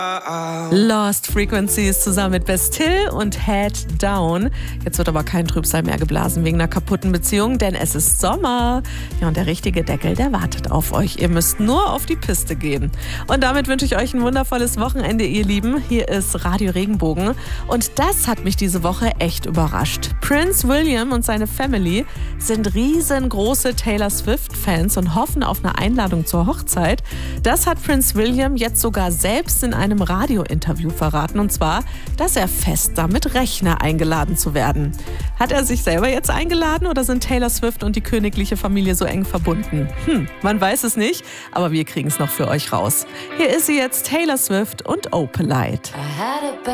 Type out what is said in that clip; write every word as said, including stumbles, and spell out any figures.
Lost Frequencies zusammen mit Bastille und Head Down. Jetzt wird aber kein Trübsal mehr geblasen wegen einer kaputten Beziehung, denn es ist Sommer. Ja, und der richtige Deckel, der wartet auf euch. Ihr müsst nur auf die Piste gehen. Und damit wünsche ich euch ein wundervolles Wochenende, ihr Lieben. Hier ist Radio Regenbogen. Und das hat mich diese Woche echt überrascht. Prince William und seine Family sind riesengroße Taylor Swift-Fans und hoffen auf eine Einladung zur Hochzeit. Das hat Prince William jetzt sogar selbst in einem Radiointerview verraten, und zwar, dass er fest damit rechne, eingeladen zu werden. Hat er sich selber jetzt eingeladen oder sind Taylor Swift und die königliche Familie so eng verbunden? Hm, man weiß es nicht, aber wir kriegen es noch für euch raus. Hier ist sie jetzt, Taylor Swift und Opalite.